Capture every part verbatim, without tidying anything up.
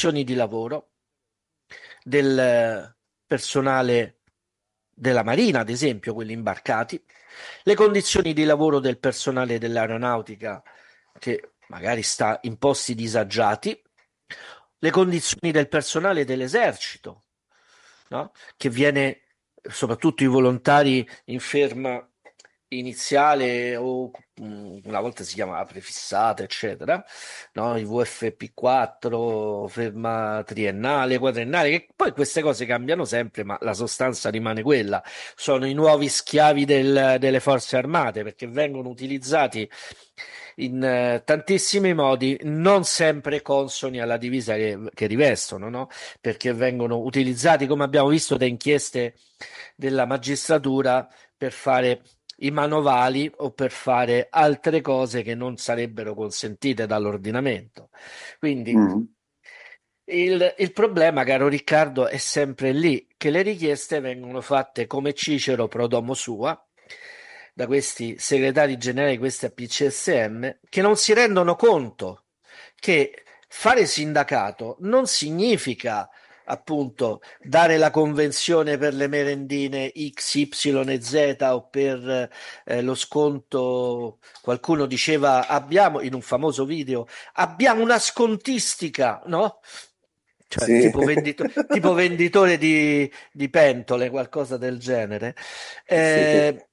condizioni di lavoro del personale della Marina, ad esempio, quelli imbarcati, le condizioni di lavoro del personale dell'aeronautica che magari sta in posti disagiati, le condizioni del personale dell'esercito, no? Che viene, soprattutto i volontari in ferma iniziale o mh, una volta si chiamava prefissata, eccetera, no? I V F P quattro, ferma triennale, quadriennale, che poi queste cose cambiano sempre, ma la sostanza rimane quella. Sono i nuovi schiavi del- delle forze armate perché vengono utilizzati in eh, tantissimi modi, non sempre consoni alla divisa che, che rivestono, no? Perché vengono utilizzati, come abbiamo visto da inchieste della magistratura, per fare i manovali o per fare altre cose che non sarebbero consentite dall'ordinamento. Quindi Mm. il, il problema, caro Riccardo, è sempre lì, che le richieste vengono fatte come Cicero pro domo sua, da questi segretari generali, questi A P C S M, che non si rendono conto che fare sindacato non significa appunto dare la convenzione per le merendine X, Y e Z o per eh, lo sconto. Qualcuno diceva, abbiamo in un famoso video, abbiamo una scontistica, no? Cioè, Sì, tipo, vendito- tipo venditore di, di pentole, qualcosa del genere. sì, Eh,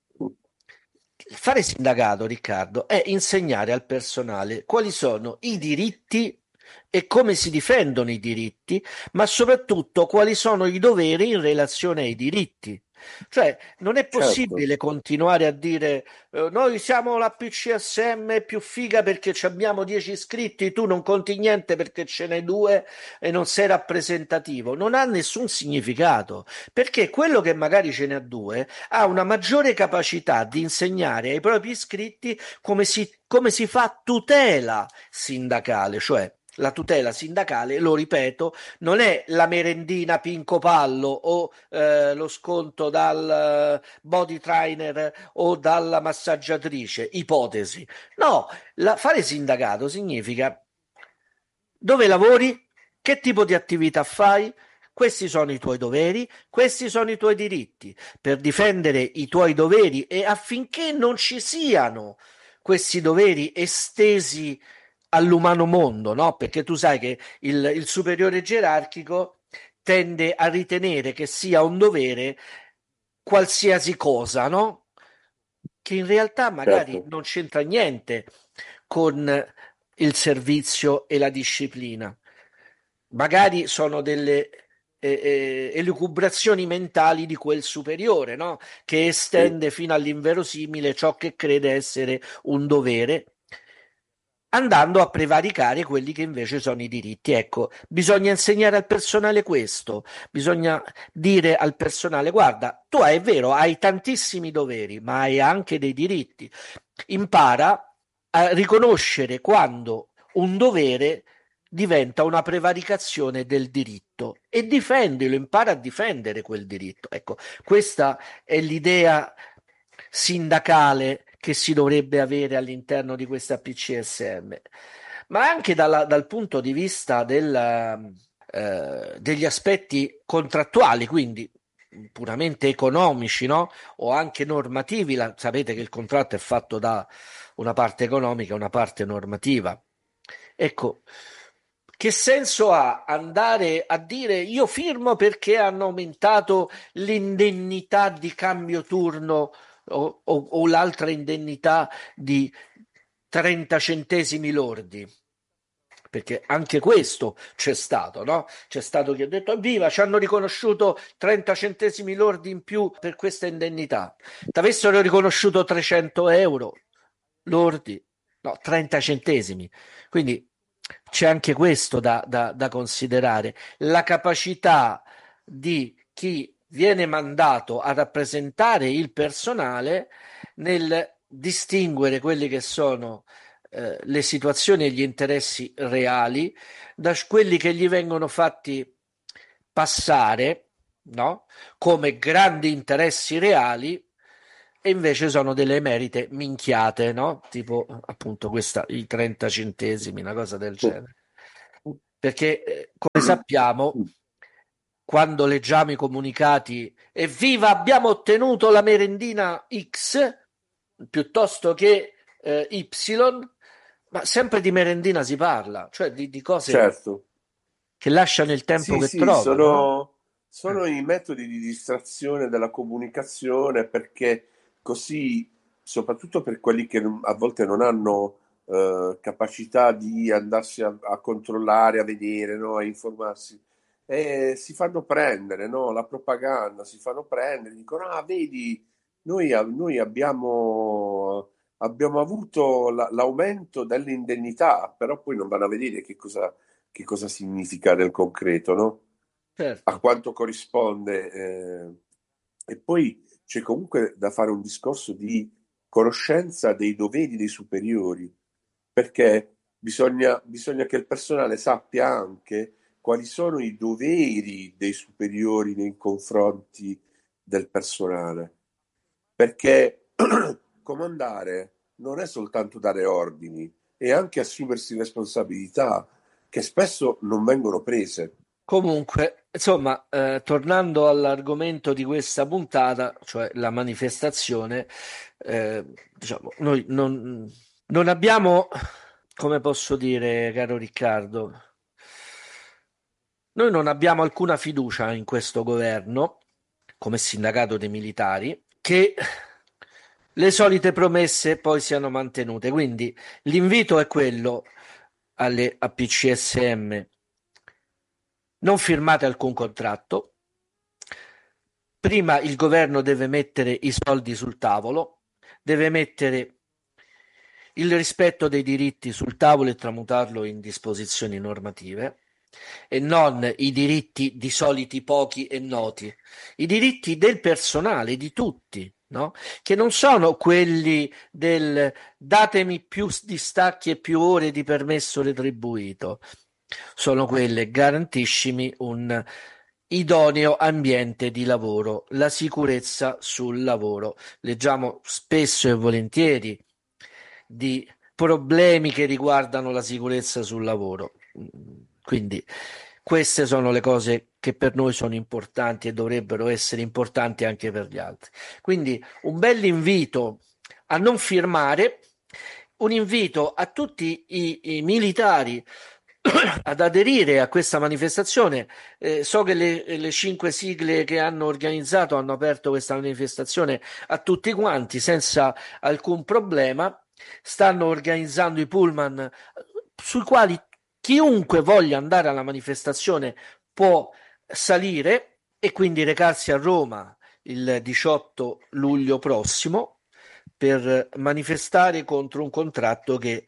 Fare sindacato, Riccardo, è insegnare al personale quali sono i diritti e come si difendono i diritti, ma soprattutto quali sono i doveri in relazione ai diritti. Cioè, non è certo. possibile continuare a dire eh, noi siamo la P C S M più figa perché ci abbiamo dieci iscritti, tu non conti niente perché ce n'hai due e non sei rappresentativo. Non ha nessun significato, perché quello che magari ce ne ha due ha una maggiore capacità di insegnare ai propri iscritti come si, come si fa tutela sindacale, cioè la tutela sindacale, lo ripeto, non è la merendina Pinco Pallo o eh, lo sconto dal eh, body trainer o dalla massaggiatrice, ipotesi. No, la- fare sindacato significa dove lavori, che tipo di attività fai, questi sono i tuoi doveri, questi sono i tuoi diritti, per difendere i tuoi doveri e affinché non ci siano questi doveri estesi all'umano mondo, no? Perché tu sai che il, il superiore gerarchico tende a ritenere che sia un dovere qualsiasi cosa, no? Che in realtà magari Certo, non c'entra niente con il servizio e la disciplina. Magari sono delle eh, eh, elucubrazioni mentali di quel superiore, no? Che sì, estende fino all'inverosimile ciò che crede essere un dovere, andando a prevaricare quelli che invece sono i diritti. Ecco, bisogna insegnare al personale questo, bisogna dire al personale, guarda, tu hai, è vero, hai tantissimi doveri, ma hai anche dei diritti. Impara a riconoscere quando un dovere diventa una prevaricazione del diritto e difendilo, impara a difendere quel diritto. Ecco, questa è l'idea sindacale che si dovrebbe avere all'interno di questa P C S M, ma anche dalla- dal punto di vista del, eh, degli aspetti contrattuali, quindi puramente economici, no? O anche normativi. La- sapete che il contratto è fatto da una parte economica e una parte normativa. Ecco, che senso ha andare a dire io firmo perché hanno aumentato l'indennità di cambio turno o, o- o l'altra indennità di trenta centesimi lordi? Perché anche questo c'è stato, no? C'è stato chi ha detto: Viva, ci hanno riconosciuto trenta centesimi lordi in più per questa indennità. Ti avessero riconosciuto trecento euro lordi, no, trenta centesimi. Quindi c'è anche questo da, da, da considerare. La capacità di chi viene mandato a rappresentare il personale nel distinguere quelli che sono eh, le situazioni e gli interessi reali da quelli che gli vengono fatti passare, no? Come grandi interessi reali e invece sono delle emerite minchiate, no? Tipo appunto questa, i trenta centesimi, una cosa del genere. perché eh, come sappiamo, quando leggiamo i comunicati evviva abbiamo ottenuto la merendina X piuttosto che eh, Y, ma sempre di merendina si parla, cioè di, di cose Certo. che lasciano il tempo Sì, che sì, trovano, no? sono, sono i metodi di distrazione della comunicazione perché così, soprattutto per quelli che non- a volte non hanno eh, capacità di andarsi a, a controllare, a vedere, no, a informarsi, e si fanno prendere, no? La propaganda, si fanno prendere, dicono, ah, vedi, noi, a- noi abbiamo, abbiamo avuto la- l'aumento delle indennità, però poi non vanno a vedere che cosa che cosa significa nel concreto, no? A Certo. quanto corrisponde. eh. E poi c'è comunque da fare un discorso di conoscenza dei doveri dei superiori, perché bisogna, bisogna che il personale sappia anche quali sono i doveri dei superiori nei confronti del personale, perché comandare non è soltanto dare ordini, è anche assumersi responsabilità che spesso non vengono prese. Comunque, insomma, eh, tornando all'argomento di questa puntata, cioè la manifestazione, eh, diciamo, noi non, non abbiamo, come posso dire, caro Riccardo, noi non abbiamo alcuna fiducia in questo governo, come sindacato dei militari, che le solite promesse poi siano mantenute. Quindi l'invito è quello alle A P C S M: non firmate alcun contratto. Prima il governo deve mettere i soldi sul tavolo, deve mettere il rispetto dei diritti sul tavolo e tramutarlo in disposizioni normative, e non i diritti di soliti pochi e noti, i diritti del personale, di tutti, no? Che non sono quelli del datemi più distacchi e più ore di permesso retribuito, sono quelle garantiscimi un idoneo ambiente di lavoro, la sicurezza sul lavoro. Leggiamo spesso e volentieri di problemi che riguardano la sicurezza sul lavoro. Quindi queste sono le cose che per noi sono importanti e dovrebbero essere importanti anche per gli altri. Quindi un bel invito a non firmare, un invito a tutti i, i militari ad aderire a questa manifestazione. Eh, so che le, le cinque sigle che hanno organizzato hanno aperto questa manifestazione a tutti quanti senza alcun problema. Stanno organizzando i pullman eh, sui quali chiunque voglia andare alla manifestazione può salire e quindi recarsi a Roma il diciotto luglio prossimo per manifestare contro un contratto che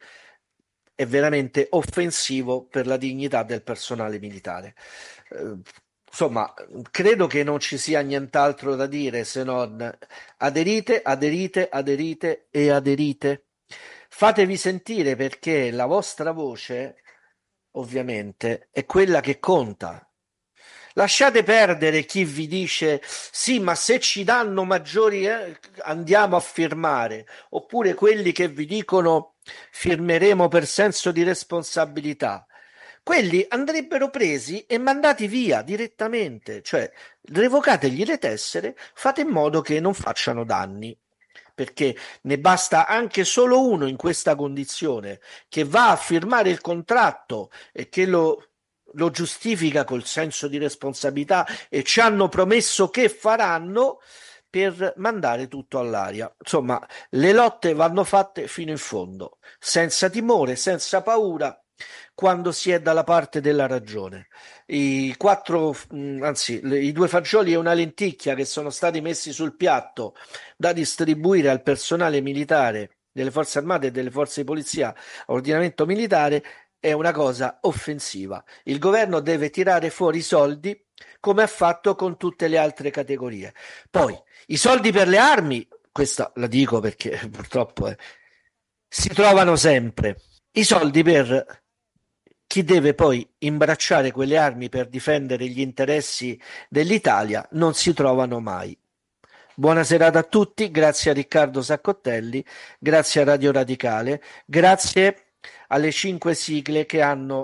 è veramente offensivo per la dignità del personale militare. Eh, insomma, credo che non ci sia nient'altro da dire se non aderite, aderite, aderite e aderite. Fatevi sentire, perché la vostra voce, ovviamente, è quella che conta. Lasciate perdere chi vi dice sì, ma se ci danno maggiori eh, andiamo a firmare, oppure quelli che vi dicono firmeremo per senso di responsabilità. Quelli andrebbero presi e mandati via direttamente, cioè revocategli le tessere, fate in modo che non facciano danni, perché ne basta anche solo uno in questa condizione che va a firmare il contratto e che lo, lo giustifica col senso di responsabilità e ci hanno promesso che faranno, per mandare tutto all'aria. Insomma, le lotte vanno fatte fino in fondo, senza timore, senza paura, quando si è dalla parte della ragione. I quattro, mh, anzi, le- i due fagioli e una lenticchia che sono stati messi sul piatto da distribuire al personale militare delle forze armate e delle forze di polizia a ordinamento militare è una cosa offensiva. Il governo deve tirare fuori i soldi come ha fatto con tutte le altre categorie. Poi, i soldi per le armi, questa la dico perché purtroppo eh, si trovano sempre. I soldi per chi deve poi imbracciare quelle armi per difendere gli interessi dell'Italia non si trovano mai. Buona serata a tutti, grazie a Riccardo Saccottelli, grazie a Radio Radicale, grazie alle cinque sigle che hanno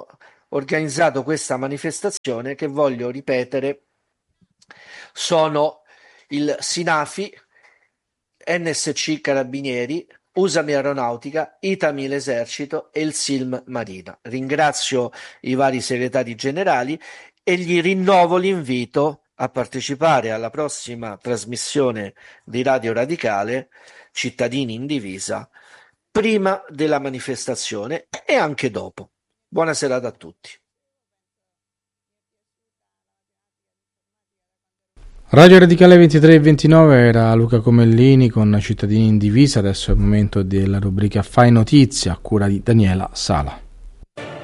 organizzato questa manifestazione che, voglio ripetere, sono il Sinafi, N S C Carabinieri, Usami Aeronautica, Itamil Esercito e il Silm Marina. Ringrazio i vari segretari generali e gli rinnovo l'invito a partecipare alla prossima trasmissione di Radio Radicale, Cittadini in Divisa, prima della manifestazione e anche dopo. Buona serata a tutti. Radio Radicale ventitré e ventinove, era Luca Comellini con Cittadini in Divisa. Adesso è il momento della rubrica Fai Notizia a cura di Daniela Sala.